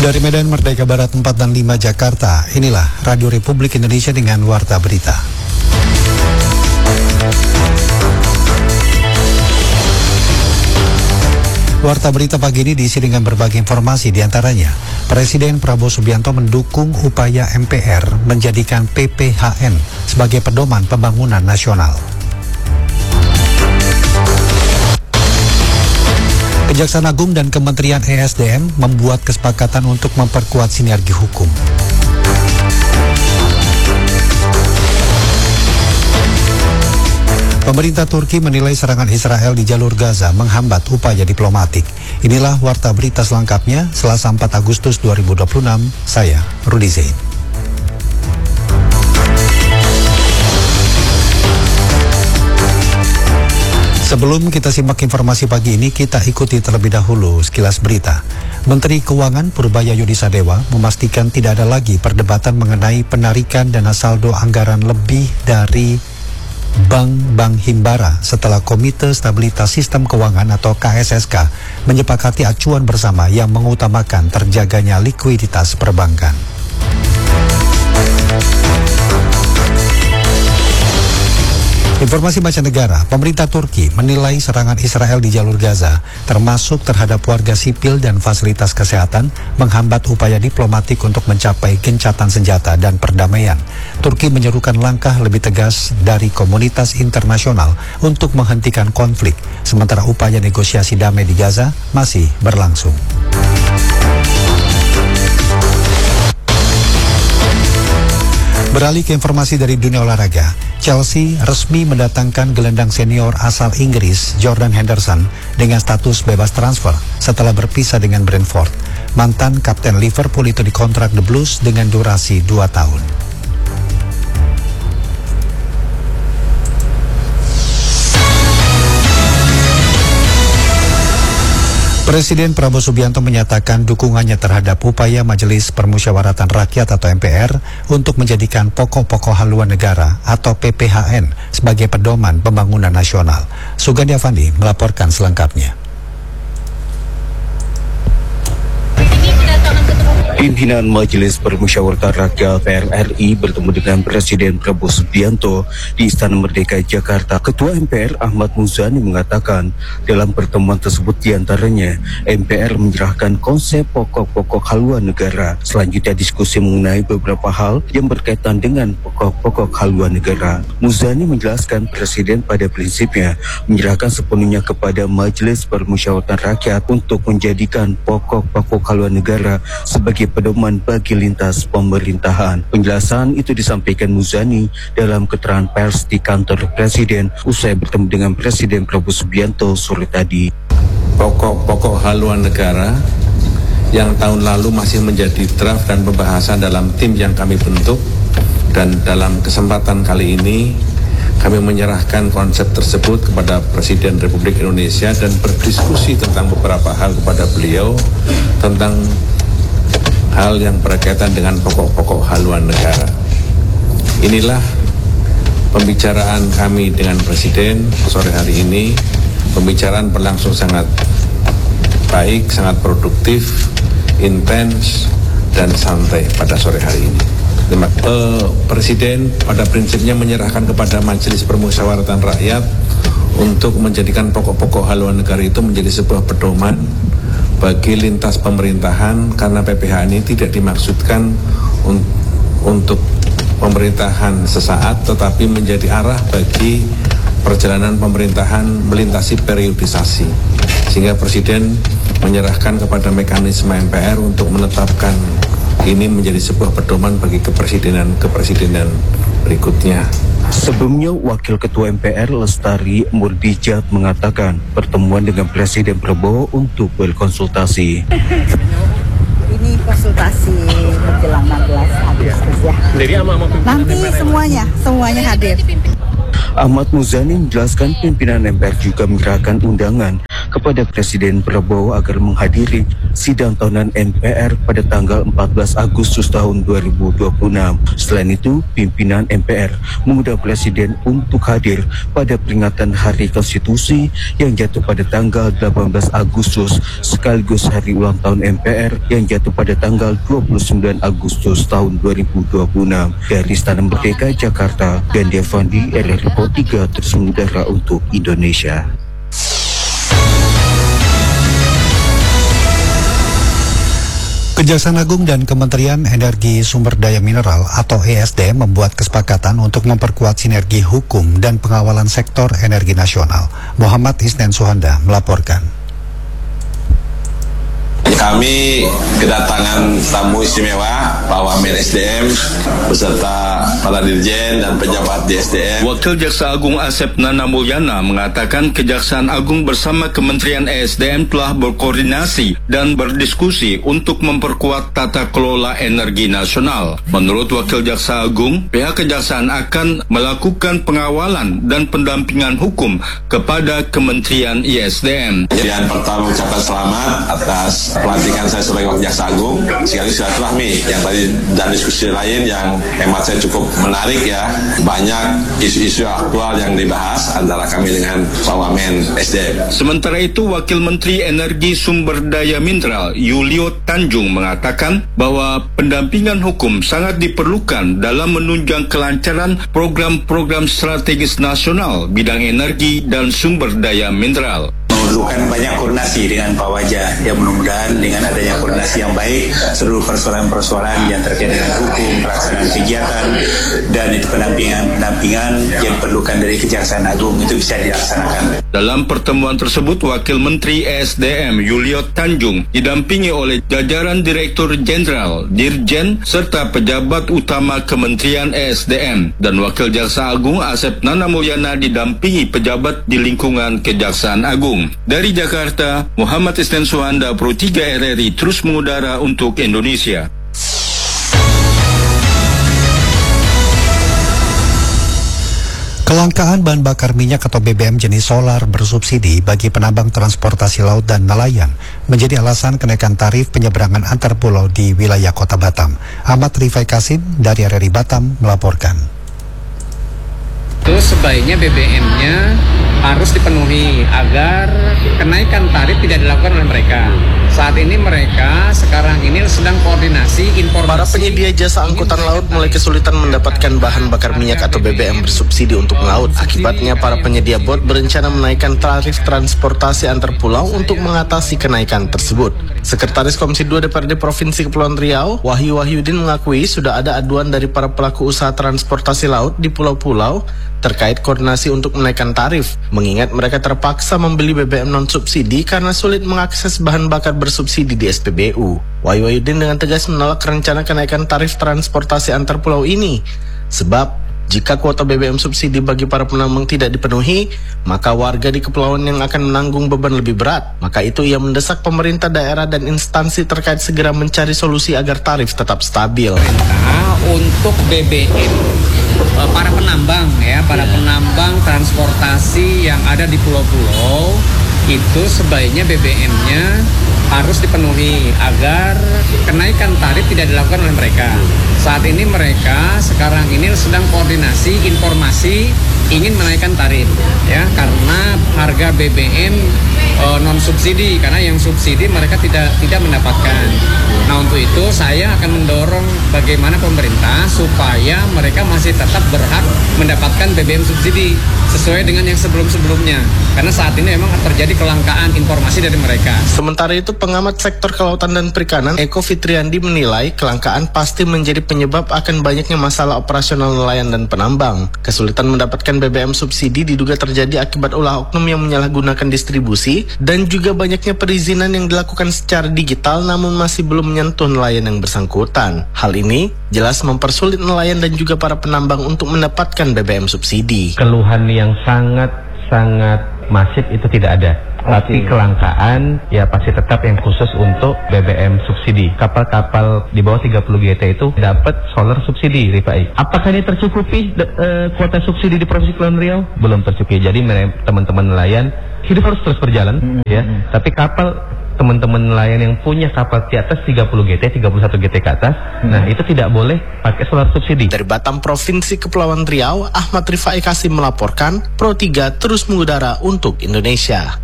Dari Medan Merdeka Barat 4 dan 5 Jakarta, inilah Radio Republik Indonesia dengan Warta Berita. Warta Berita pagi ini diisi dengan berbagai informasi, diantaranya Presiden Prabowo Subianto mendukung upaya MPR menjadikan PPHN sebagai pedoman pembangunan nasional. Kejaksaan Agung dan Kementerian ESDM membuat kesepakatan untuk memperkuat sinergi hukum. Pemerintah Turki menilai serangan Israel di jalur Gaza menghambat upaya diplomatik. Inilah Warta Berita selengkapnya, Selasa 4 Agustus 2026, saya Rudi Zain. Sebelum kita simak informasi pagi ini, kita ikuti terlebih dahulu sekilas berita. Menteri Keuangan Purbaya Yodisadewa memastikan tidak ada lagi perdebatan mengenai penarikan dana saldo anggaran lebih dari Bank Himbara setelah Komite Stabilitas Sistem Keuangan atau KSSK menyepakati acuan bersama yang mengutamakan terjaganya likuiditas perbankan. Informasi mancanegara, pemerintah Turki menilai serangan Israel di jalur Gaza, termasuk terhadap warga sipil dan fasilitas kesehatan, menghambat upaya diplomatik untuk mencapai gencatan senjata dan perdamaian. Turki menyerukan langkah lebih tegas dari komunitas internasional untuk menghentikan konflik, sementara upaya negosiasi damai di Gaza masih berlangsung. Beralih ke informasi dari dunia olahraga, Chelsea resmi mendatangkan gelandang senior asal Inggris Jordan Henderson dengan status bebas transfer setelah berpisah dengan Brentford. Mantan kapten Liverpool itu dikontrak The Blues dengan durasi 2 tahun. Presiden Prabowo Subianto menyatakan dukungannya terhadap upaya Majelis Permusyawaratan Rakyat atau MPR untuk menjadikan pokok-pokok haluan negara atau PPHN sebagai pedoman pembangunan nasional. Sugandi Avandi melaporkan selengkapnya. Pimpinan Majelis Permusyawaratan Rakyat (PRRI) bertemu dengan Presiden Prabowo Subianto di Istana Merdeka, Jakarta. Ketua MPR Ahmad Muzani mengatakan dalam pertemuan tersebut diantaranya MPR menyerahkan konsep pokok-pokok haluan negara. Selanjutnya diskusi mengenai beberapa hal yang berkaitan dengan pokok-pokok haluan negara. Muzani menjelaskan Presiden pada prinsipnya menyerahkan sepenuhnya kepada Majelis Permusyawaratan Rakyat untuk menjadikan pokok-pokok haluan negara sebagai pedoman bagi lintas pemerintahan. Penjelasan itu disampaikan Muzani dalam keterangan pers di kantor Presiden usai bertemu dengan Presiden Prabowo Subianto sore tadi. Pokok-pokok haluan negara yang tahun lalu masih menjadi draft dan pembahasan dalam tim yang kami bentuk, dan dalam kesempatan kali ini kami menyerahkan konsep tersebut kepada Presiden Republik Indonesia dan berdiskusi tentang beberapa hal kepada beliau tentang hal yang berkaitan dengan pokok-pokok haluan negara. Inilah pembicaraan kami dengan Presiden sore hari ini. Pembicaraan berlangsung sangat baik, sangat produktif, intens, dan santai pada sore hari ini. Presiden pada prinsipnya menyerahkan kepada Majelis Permusyawaratan Rakyat untuk menjadikan pokok-pokok haluan negara itu menjadi sebuah pedoman bagi lintas pemerintahan, karena PPH ini tidak dimaksudkan untuk pemerintahan sesaat, tetapi menjadi arah bagi perjalanan pemerintahan melintasi periodisasi. Sehingga Presiden menyerahkan kepada mekanisme MPR untuk menetapkan ini menjadi sebuah pedoman bagi kepresidenan berikutnya. Sebelumnya, Wakil Ketua MPR Lestari Murdijat mengatakan pertemuan dengan Presiden Prabowo untuk berkonsultasi. Ini konsultasi menjelang 16 Agustus ya. Nanti semuanya hadir. Ahmad Muzani menjelaskan pimpinan MPR juga menyerahkan undangan kepada Presiden Prabowo agar menghadiri sidang tahunan MPR pada tanggal 14 Agustus tahun 2026. Selain itu, pimpinan MPR mengundang Presiden untuk hadir pada peringatan Hari Konstitusi yang jatuh pada tanggal 18 Agustus sekaligus hari ulang tahun MPR yang jatuh pada tanggal 29 Agustus tahun 2026. Dari Istana Merdeka, Jakarta, Gandhi Avandi, RRI 3 terus mengudara untuk Indonesia. Kejaksaan Agung dan Kementerian Energi Sumber Daya Mineral atau ESDM membuat kesepakatan untuk memperkuat sinergi hukum dan pengawalan sektor energi nasional. Muhammad Isnen Suhanda melaporkan. Kami kedatangan tamu istimewa Pak Wamen SDM beserta para dirjen dan pejabat di SDM. Wakil Jaksa Agung Asep Nana Mulyana mengatakan Kejaksaan Agung bersama Kementerian ESDM telah berkoordinasi dan berdiskusi untuk memperkuat tata kelola energi nasional. Menurut Wakil Jaksa Agung, pihak Kejaksaan akan melakukan pengawalan dan pendampingan hukum kepada Kementerian ESDM. Yang pertama mengucapkan selamat atas pelantikan saya sebagai Wakil Jaksa Agung, sekaligus silaturahmi yang tadi dan diskusi lain yang hemat saya cukup menarik ya. Banyak isu-isu aktual yang dibahas antara kami dengan Pak Wamen SDM. Sementara itu, Wakil Menteri Energi Sumber Daya Mineral Yulio Tanjung mengatakan bahwa pendampingan hukum sangat diperlukan dalam menunjang kelancaran program-program strategis nasional bidang energi dan sumber daya mineral. Memerlukan banyak koordinasi dengan Pak Wajah. Ya, mudah-mudahan dengan adanya koordinasi yang baik, seluruh persoalan-persoalan yang terkait dengan hukum, pelaksanaan kegiatan, dan itu pendampingan yang diperlukan dari Kejaksaan Agung itu bisa dilaksanakan. Dalam pertemuan tersebut, Wakil Menteri ESDM Yulio Tanjung didampingi oleh jajaran Direktur Jenderal, Dirjen, serta pejabat utama Kementerian ESDM. Dan Wakil Jaksa Agung Asep Nana Mulyana didampingi pejabat di lingkungan Kejaksaan Agung. Dari Jakarta, Muhammad Isnen Suhanda, Pro 3 RRI terus mengudara untuk Indonesia. Kelangkaan bahan bakar minyak atau BBM jenis solar bersubsidi bagi penambang transportasi laut dan nelayan menjadi alasan kenaikan tarif penyeberangan antar pulau di wilayah Kota Batam. Ahmad Rifai Kasim dari RRI Batam melaporkan. Itu sebaiknya BBM-nya harus dipenuhi agar kenaikan tarif tidak dilakukan oleh mereka. Saat ini mereka sekarang ini sedang koordinasi informasi. Para penyedia jasa angkutan laut mulai kesulitan mendapatkan bahan bakar minyak atau BBM bersubsidi untuk melaut. Akibatnya para penyedia bot berencana menaikkan tarif transportasi antar pulau untuk mengatasi kenaikan tersebut. Sekretaris Komisi 2 DPRD Provinsi Kepulauan Riau, Wahyu Wahyudin mengakui sudah ada aduan dari para pelaku usaha transportasi laut di pulau-pulau terkait koordinasi untuk menaikkan tarif, mengingat mereka terpaksa membeli BBM non-subsidi karena sulit mengakses bahan bakar bersubsidi di SPBU. Wahyu Wahyudin dengan tegas menolak rencana kenaikan tarif transportasi antar pulau ini, sebab jika kuota BBM subsidi bagi para penambang tidak dipenuhi, maka warga di kepulauan yang akan menanggung beban lebih berat. Maka itu ia mendesak pemerintah daerah dan instansi terkait segera mencari solusi agar tarif tetap stabil. Untuk BBM para penambang ya, para penambang transportasi yang ada di pulau-pulau itu sebaiknya BBM-nya harus dipenuhi agar kenaikan tarif tidak dilakukan oleh mereka. Saat ini mereka sekarang ini sedang koordinasi informasi ingin menaikkan tarif ya, karena harga BBM non subsidi, karena yang subsidi mereka tidak mendapatkan. Nah, untuk itu saya akan mendorong bagaimana pemerintah supaya mereka masih tetap berhak mendapatkan BBM subsidi sesuai dengan yang sebelum-sebelumnya, karena saat ini memang terjadi kelangkaan informasi dari mereka. Sementara itu, pengamat sektor kelautan dan perikanan Eko Fitriandi menilai kelangkaan pasti menjadi penyebab akan banyaknya masalah operasional nelayan dan penambang. Kesulitan mendapatkan BBM subsidi diduga terjadi akibat ulah oknum yang menyalahgunakan distribusi dan juga banyaknya perizinan yang dilakukan secara digital namun masih belum menyentuh nelayan yang bersangkutan. Hal ini jelas mempersulit nelayan dan juga para penambang untuk mendapatkan BBM subsidi. Keluhan yang sangat masif itu tidak ada. Tapi kelangkaan ya pasti tetap yang khusus untuk BBM subsidi. Kapal-kapal di bawah 30 GT itu dapat solar subsidi, Rifai. Apakah ini tercukupi kuota subsidi di Provinsi Kepulauan Riau? Belum tercukupi. Jadi teman-teman nelayan hidup harus terus berjalan, ya. Tapi kapal teman-teman nelayan yang punya kapal di atas 30 GT, 31 GT ke atas, nah itu tidak boleh pakai solar subsidi. Dari Batam, Provinsi Kepulauan Riau, Ahmad Rifai Kasim melaporkan, Pro 3 terus mengudara untuk Indonesia.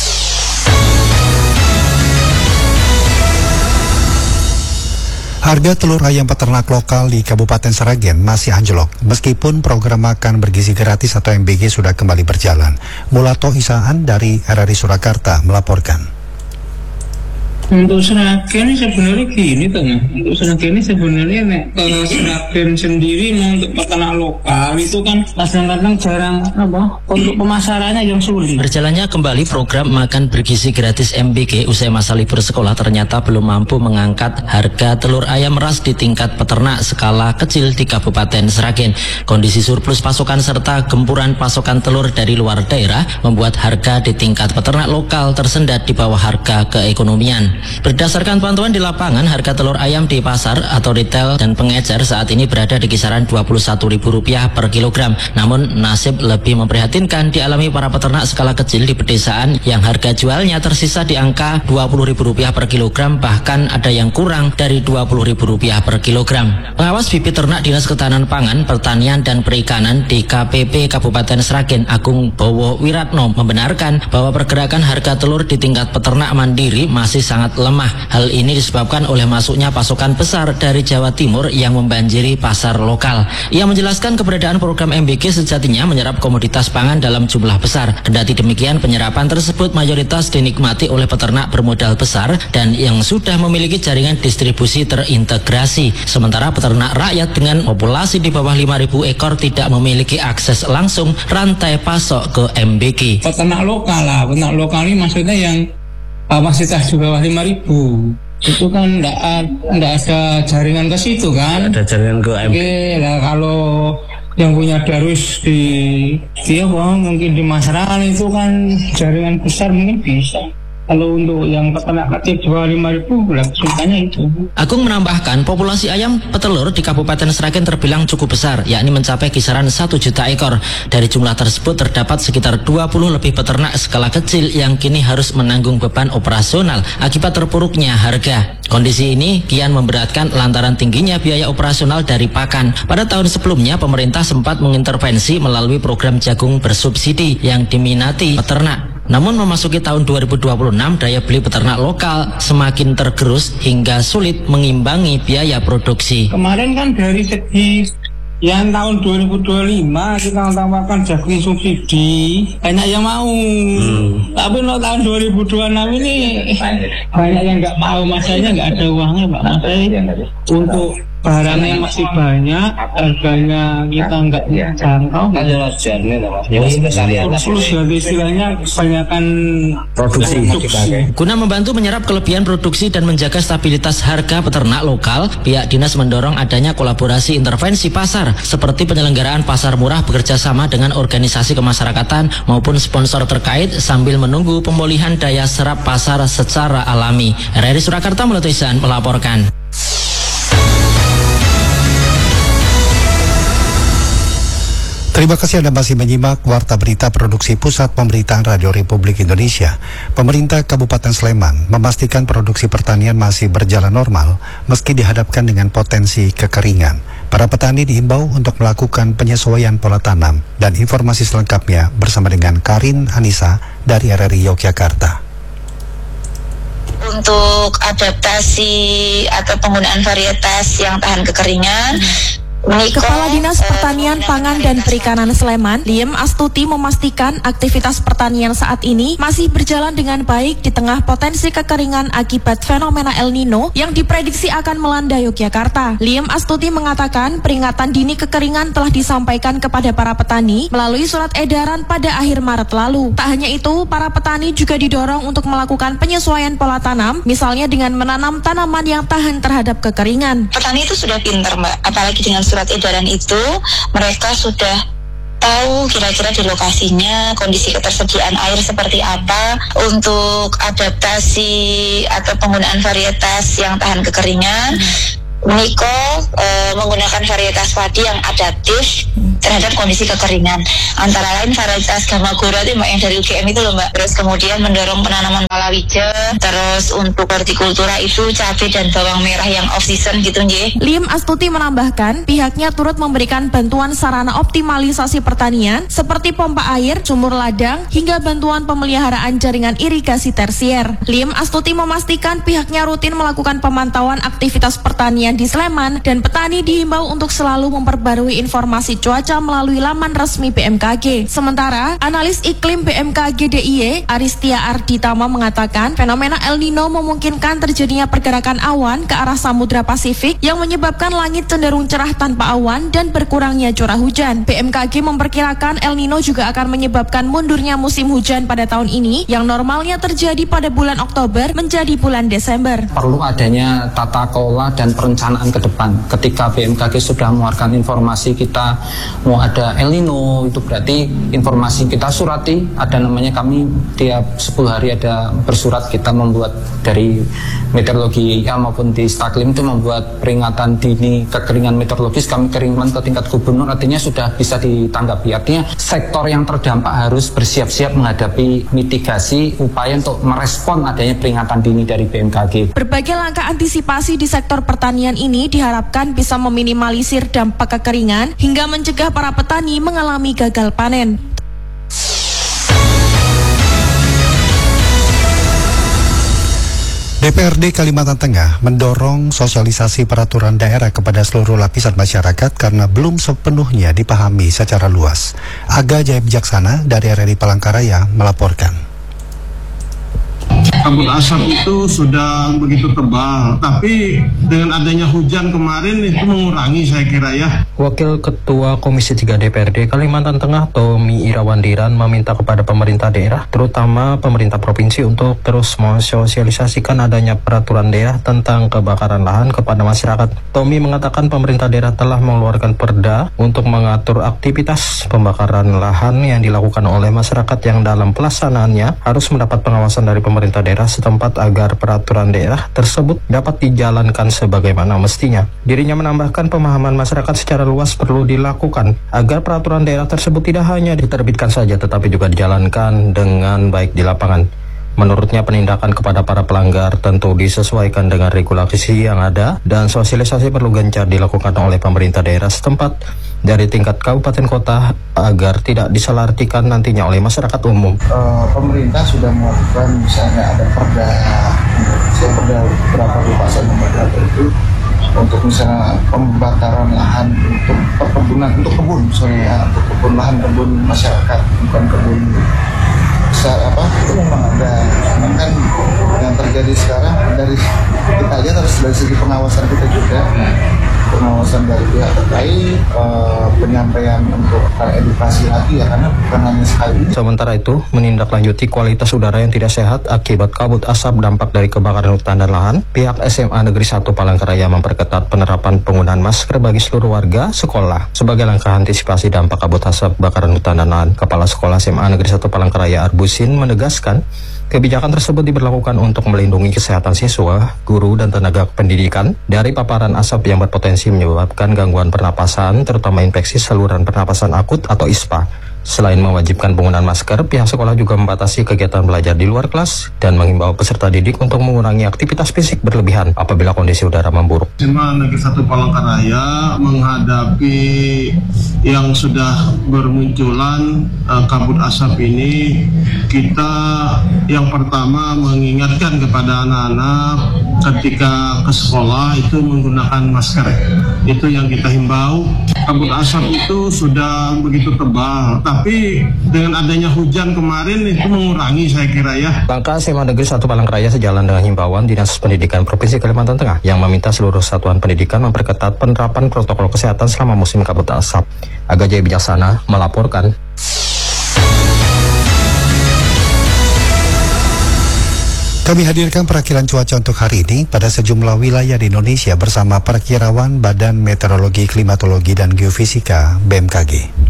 Harga telur ayam peternak lokal di Kabupaten Sragen masih anjlok, meskipun program makan bergizi gratis atau MBG sudah kembali berjalan. Mulato Isaan dari RRI Surakarta melaporkan. Untuk Sragen sebenarnya gini tengah. Untuk Sragen sebenarnya kalau Sragen sendiri mau untuk peternak lokal itu kan kadang-kadang jarang untuk pemasarannya yang sulit. Berjalannya kembali program makan bergizi gratis MBG usai masa libur sekolah ternyata belum mampu mengangkat harga telur ayam ras di tingkat peternak skala kecil di Kabupaten Sragen. Kondisi surplus pasokan serta gempuran pasokan telur dari luar daerah membuat harga di tingkat peternak lokal tersendat di bawah harga keekonomian. Berdasarkan pantauan di lapangan, harga telur ayam di pasar atau retail dan pengecer saat ini berada di kisaran Rp21.000 per kilogram. Namun nasib lebih memprihatinkan dialami para peternak skala kecil di pedesaan yang harga jualnya tersisa di angka Rp20.000 per kilogram, bahkan ada yang kurang dari Rp20.000 per kilogram. Pengawas bibit ternak Dinas Ketahanan Pangan, Pertanian dan Perikanan di KPP Kabupaten Sragen, Agung Bowo Wiratno, membenarkan bahwa pergerakan harga telur di tingkat peternak mandiri masih sangat lemah. Hal ini disebabkan oleh masuknya pasokan besar dari Jawa Timur yang membanjiri pasar lokal. Ia menjelaskan keberadaan program MBG sejatinya menyerap komoditas pangan dalam jumlah besar. Kendati demikian, penyerapan tersebut mayoritas dinikmati oleh peternak bermodal besar dan yang sudah memiliki jaringan distribusi terintegrasi. Sementara peternak rakyat dengan populasi di bawah 5.000 ekor tidak memiliki akses langsung rantai pasok ke MBG. Peternak lokal ini maksudnya yang kapasitas di bawah 5.000 itu kan enggak ada jaringan ke situ kan? Ada jaringan ke MBG. Oke, nah kalau yang punya darus mungkin di masyarakat itu kan jaringan besar mungkin bisa. Kalau untuk yang peternak kecil di bawah 5.000, kesulitannya itu. Agung menambahkan, populasi ayam petelur di Kabupaten Sragen terbilang cukup besar, yakni mencapai kisaran 1 juta ekor. Dari jumlah tersebut terdapat sekitar 20 lebih peternak skala kecil yang kini harus menanggung beban operasional akibat terpuruknya harga. Kondisi ini kian memberatkan lantaran tingginya biaya operasional dari pakan. Pada tahun sebelumnya, pemerintah sempat mengintervensi melalui program jagung bersubsidi yang diminati peternak. Namun memasuki tahun 2026, daya beli peternak lokal semakin tergerus hingga sulit mengimbangi biaya produksi. Kemarin kan dari segi yang tahun 2025 kita tawarkan jagung subsidi, banyak yang mau. Tapi no, tahun 2026 ini banyak yang nggak mau, masanya nggak ada uangnya, Pak. Masanya untuk barangnya masih banyak, harganya kita nggak jangkau. Terus istilahnya kebanyakan produksi. Guna membantu menyerap kelebihan produksi dan menjaga stabilitas harga peternak lokal, pihak dinas mendorong adanya kolaborasi intervensi pasar seperti penyelenggaraan pasar murah bekerja sama dengan organisasi kemasyarakatan maupun sponsor terkait sambil menunggu pemulihan daya serap pasar secara alami. RRI Surakarta Melutisan melaporkan. Terima kasih Anda masih menyimak Warta Berita Produksi Pusat Pemberitaan Radio Republik Indonesia. Pemerintah Kabupaten Sleman memastikan produksi pertanian masih berjalan normal meski dihadapkan dengan potensi kekeringan. Para petani diimbau untuk melakukan penyesuaian pola tanam, dan informasi selengkapnya bersama dengan Karin Anissa dari RRI Yogyakarta. Untuk adaptasi atau penggunaan varietas yang tahan kekeringan, Kepala Dinas Pertanian, Pangan dan Perikanan Sleman, Liem Astuti, memastikan aktivitas pertanian saat ini masih berjalan dengan baik di tengah potensi kekeringan akibat fenomena El Nino yang diprediksi akan melanda Yogyakarta. Liem Astuti mengatakan peringatan dini kekeringan telah disampaikan kepada para petani melalui surat edaran pada akhir Maret lalu. Tak hanya itu, para petani juga didorong untuk melakukan penyesuaian pola tanam, misalnya dengan menanam tanaman yang tahan terhadap kekeringan. Petani itu sudah pintar, Mbak, apalagi dengan surat edaran itu mereka sudah tahu kira-kira di lokasinya kondisi ketersediaan air seperti apa. Untuk adaptasi atau penggunaan varietas yang tahan kekeringan, Niko menggunakan varietas padi yang adaptif terhadap kondisi kekeringan. Antara lain varietas Gamagora itu Mbak yang dari UGM itu loh Mbak. Terus kemudian mendorong penanaman palawija, terus untuk hortikultura itu cabai dan bawang merah yang off season gitu nggih. Lim Astuti menambahkan, pihaknya turut memberikan bantuan sarana optimalisasi pertanian seperti pompa air, sumur ladang, hingga bantuan pemeliharaan jaringan irigasi tersier. Lim Astuti memastikan pihaknya rutin melakukan pemantauan aktivitas pertanian di Sleman dan petani dihimbau untuk selalu memperbarui informasi cuaca melalui laman resmi BMKG. Sementara, analis iklim BMKG DIY, Aristia Arditama mengatakan, fenomena El Nino memungkinkan terjadinya pergerakan awan ke arah Samudra Pasifik yang menyebabkan langit cenderung cerah tanpa awan dan berkurangnya curah hujan. BMKG memperkirakan El Nino juga akan menyebabkan mundurnya musim hujan pada tahun ini yang normalnya terjadi pada bulan Oktober menjadi bulan Desember. Perlu adanya tata kelola dan perencanaan ke depan. Ketika BMKG sudah mengeluarkan informasi kita mau ada El Nino, itu berarti informasi kita surati, ada namanya kami tiap 10 hari ada bersurat, kita membuat dari meteorologi maupun di Staklim itu membuat peringatan dini kekeringan meteorologis, kami kirimkan ke tingkat gubernur, artinya sudah bisa ditanggapi. Artinya sektor yang terdampak harus bersiap-siap menghadapi mitigasi upaya untuk merespon adanya peringatan dini dari BMKG. Berbagai langkah antisipasi di sektor pertanian ini diharapkan bisa meminimalisir dampak kekeringan hingga mencegah para petani mengalami gagal panen. DPRD Kalimantan Tengah mendorong sosialisasi peraturan daerah kepada seluruh lapisan masyarakat karena belum sepenuhnya dipahami secara luas. Aga Jaya Bijaksana dari RRI Palangkaraya melaporkan. Kabut asap itu sudah begitu tebal, tapi dengan adanya hujan kemarin itu mengurangi saya kira ya. Wakil Ketua Komisi 3 DPRD Kalimantan Tengah Tommy Irawandiran meminta kepada pemerintah daerah, terutama pemerintah provinsi untuk terus mensosialisasikan adanya peraturan daerah tentang kebakaran lahan kepada masyarakat. Tommy mengatakan pemerintah daerah telah mengeluarkan perda untuk mengatur aktivitas pembakaran lahan yang dilakukan oleh masyarakat yang dalam pelaksanaannya harus mendapat pengawasan dari pemerintah daerah setempat agar peraturan daerah tersebut dapat dijalankan sebagaimana mestinya. Dirinya menambahkan pemahaman masyarakat secara luas perlu dilakukan agar peraturan daerah tersebut tidak hanya diterbitkan saja tetapi juga dijalankan dengan baik di lapangan. Menurutnya penindakan kepada para pelanggar tentu disesuaikan dengan regulasi yang ada dan sosialisasi perlu gencar dilakukan oleh pemerintah daerah setempat dari tingkat kabupaten kota agar tidak disalahartikan nantinya oleh masyarakat umum. Pemerintah sudah melakukan misalnya ada perda berapa di pasal nomor berapa itu untuk misalnya pembakaran lahan untuk perkebunan, untuk kebun lahan kebun masyarakat, bukan kebun besar itu memang ada. Kan yang terjadi sekarang dari kita lihat harus dari segi pengawasan kita juga, pengawasan dari pihak terkait, penyampaian untuk edukasi lagi ya, karena bukan hanya sekali ini. Sementara itu, menindaklanjuti kualitas udara yang tidak sehat akibat kabut asap dampak dari kebakaran hutan dan lahan, pihak SMA Negeri 1 Palangkaraya memperketat penerapan penggunaan masker bagi seluruh warga sekolah. Sebagai langkah antisipasi dampak kabut asap kebakaran hutan dan lahan, Kepala Sekolah SMA Negeri 1 Palangkaraya Arbusin menegaskan, kebijakan tersebut diberlakukan untuk melindungi kesehatan siswa, guru, dan tenaga pendidikan dari paparan asap yang berpotensi menyebabkan gangguan pernapasan, terutama infeksi saluran pernapasan akut atau ISPA. Selain mewajibkan penggunaan masker, pihak sekolah juga membatasi kegiatan belajar di luar kelas dan menghimbau peserta didik untuk mengurangi aktivitas fisik berlebihan apabila kondisi udara memburuk. SMA Negeri 1 Palangkaraya menghadapi yang sudah bermunculan kabut asap ini, kita yang pertama mengingatkan kepada anak-anak ketika ke sekolah itu menggunakan masker. Itu yang kita himbau. Kabut asap itu sudah begitu tebal, tapi dengan adanya hujan kemarin itu mengurangi saya kira ya. Langkah SMA Negeri 1 Palangkaraya sejalan dengan himbauan Dinas Pendidikan Provinsi Kalimantan Tengah yang meminta seluruh satuan pendidikan memperketat penerapan protokol kesehatan selama musim kabut asap. Aga Jaya Bijaksana melaporkan. Kami hadirkan perakiran cuaca untuk hari ini pada sejumlah wilayah di Indonesia bersama perakirawan Badan Meteorologi, Klimatologi, dan Geofisika BMKG.